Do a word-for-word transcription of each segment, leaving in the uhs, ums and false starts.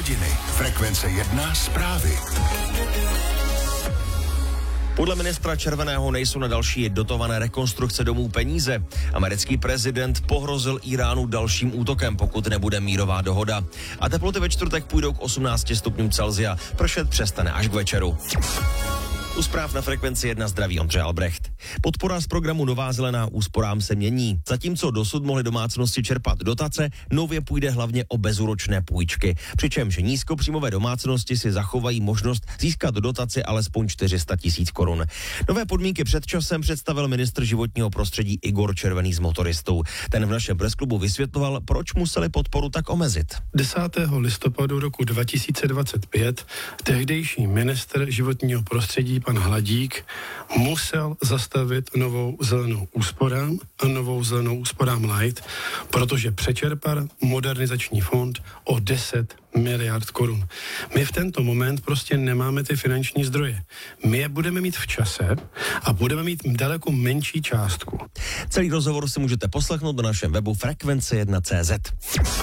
hodiny. Frekvence jedna zprávy. Podle ministra Červeného nejsou na další dotované rekonstrukce domů peníze. Americký prezident pohrozil Íránu dalším útokem, pokud nebude mírová dohoda. A teploty ve čtvrtek půjdou k osmnácti stupňům Celsia. Pršet přestane až k večeru. U zpráv na Frekvenci jedna zdraví Ondřej Albrecht. Podpora z programu Nová zelená úsporám se mění. Zatímco dosud mohly domácnosti čerpat dotace, nově půjde hlavně o bezúročné půjčky. Přičemž nízkopříjmové domácnosti si zachovají možnost získat dotaci alespoň čtyři sta tisíc korun. Nové podmínky před časem představil ministr životního prostředí Igor Červený s motoristou. Ten v našem presklubu vysvětloval, proč museli podporu tak omezit. desátého listopadu roku dva tisíce dvacet pět tehdejší ministr životního prostředí pan Hladík musel zastavit novou zelenou úsporám a novou zelenou úsporám light, protože přečerpal modernizační fond o deset miliard korun. My v tento moment prostě nemáme ty finanční zdroje. My je budeme mít v čase a budeme mít daleko menší částku. Celý rozhovor si můžete poslechnout na našem webu frekvence jedna tečka cé zet.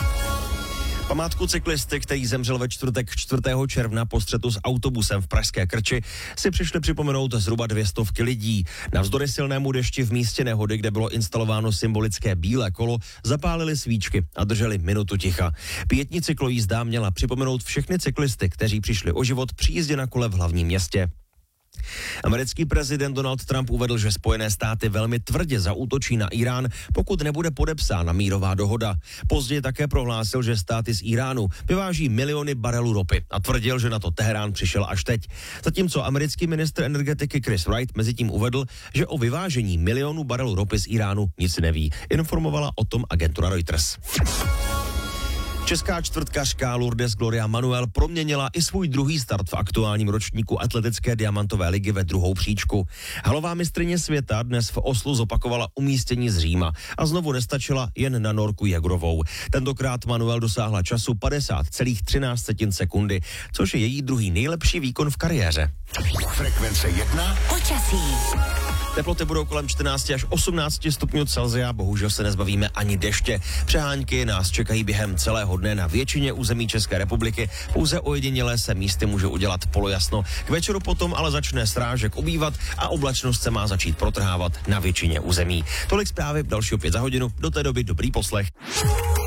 Památku cyklisty, který zemřel ve čtvrtek čtvrtého června po střetu s autobusem v pražské Krči, si přišli připomenout zhruba dvě stovky lidí. Navzdory silnému dešti v místě nehody, kde bylo instalováno symbolické bílé kolo, zapálili svíčky a drželi minutu ticha. Pětní cyklojízda měla připomenout všechny cyklisty, kteří přišli o život při jízdě na kole v hlavním městě. Americký prezident Donald Trump uvedl, že Spojené státy velmi tvrdě zaútočí na Írán, pokud nebude podepsána mírová dohoda. Později také prohlásil, že státy z Íránu vyváží miliony barelů ropy a tvrdil, že na to Teherán přišel až teď. Zatímco americký ministr energetiky Chris Wright mezitím uvedl, že o vyvážení milionů barelů ropy z Íránu nic neví. Informovala o tom agentura Reuters. Česká čtvrtkařka Lourdes Gloria Manuel proměnila i svůj druhý start v aktuálním ročníku atletické diamantové ligy ve druhou příčku. Halová mistryně světa dnes v Oslu zopakovala umístění z Říma a znovu nestačila jen na Norku Jagrovou. Tentokrát Manuel dosáhla času padesát celá třináct sekundy, což je její druhý nejlepší výkon v kariéře. Frekvence jedna. Počasí. Teploty budou kolem čtrnácti až osmnácti stupňů Celsia, bohužel se nezbavíme ani deště. Přehánky nás čekají během celého dne na většině území České republiky, pouze ojedinělé se místy může udělat polojasno. K večeru potom ale začne srážek ubývat a oblačnost se má začít protrhávat na většině území. Tolik zprávy, další opět za hodinu, do té doby dobrý poslech.